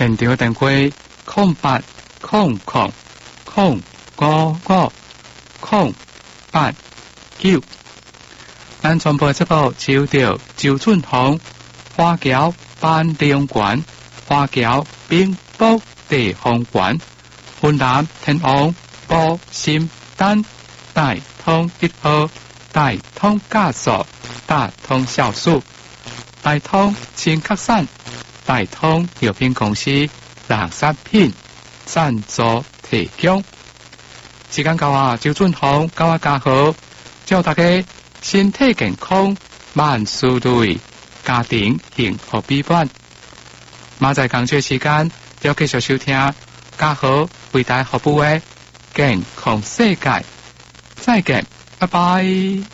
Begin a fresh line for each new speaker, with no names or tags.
现场电话080005550889。咱全部这个收到周俊宏花桥办理员花桥兵部地方馆云南天王保心丹大通1号大通家属大通酵素大通新客散大通药品公司垃圾品赞助提供。时间到啊，周俊宏跟我家好，祝大家身体健康，万事如意，家庭幸福美满。马在工作时间要继续收听家好为大家服务的健康世界。再见，拜拜。